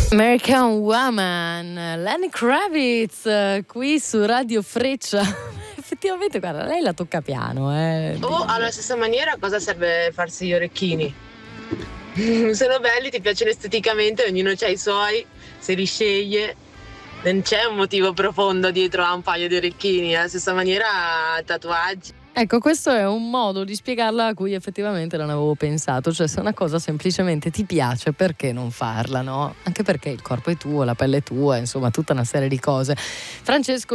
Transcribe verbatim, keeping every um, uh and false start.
American Woman, Lenny Kravitz, qui su Radio Freccia. Effettivamente, guarda, lei la tocca piano. Eh. O alla stessa maniera, cosa serve farsi gli orecchini? Sono belli, ti piacciono esteticamente, ognuno ha i suoi, se li sceglie. Non c'è un motivo profondo dietro a un paio di orecchini, alla stessa maniera tatuaggi. Ecco, questo è un modo di spiegarla a cui effettivamente non avevo pensato, cioè se una cosa semplicemente ti piace, perché non farla, no? Anche perché il corpo è tuo, la pelle è tua, insomma tutta una serie di cose. Francesco